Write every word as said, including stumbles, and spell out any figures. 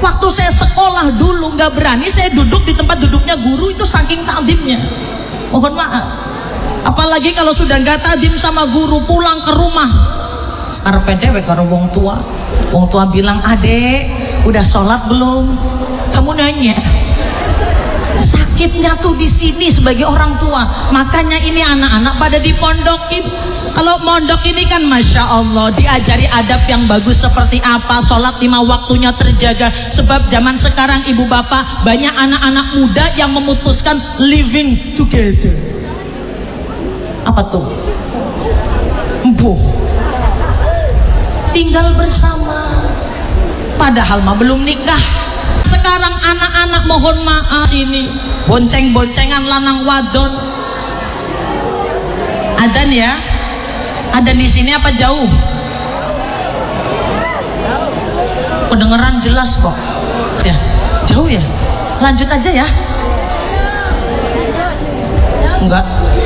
Waktu saya sekolah dulu nggak berani saya duduk di tempat duduknya guru, itu saking takdimnya. Mohon maaf. Apalagi kalau sudah nggak takdim sama guru, pulang ke rumah karpe dewe karo wong tua. Wong tua bilang, "Adek, udah sholat belum?" Kamu nanya. Sakitnya tuh di sini sebagai orang tua. Makanya ini anak-anak pada dipondokin. Kalau mondok ini kan masya Allah diajari adab yang bagus seperti apa, sholat lima waktunya terjaga. Sebab zaman sekarang ibu bapak banyak anak-anak muda yang memutuskan living together. Apa tuh? Empuh. Tinggal bersama. Padahal mah belum nikah. Sekarang anak-anak mohon maaf sini bonceng-boncengan lanang wadon. Adan ya? Adan di sini apa jauh? Kedengeran jelas kok. Ya, jauh ya. Lanjut aja ya. Enggak.